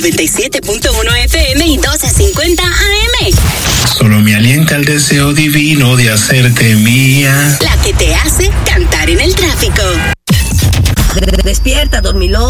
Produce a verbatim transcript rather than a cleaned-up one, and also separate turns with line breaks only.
noventa y siete punto uno F M y doce cincuenta A M.
Solo me alienta el deseo divino de hacerte mía.
La que te hace cantar en el tráfico.
Despierta, dormilón.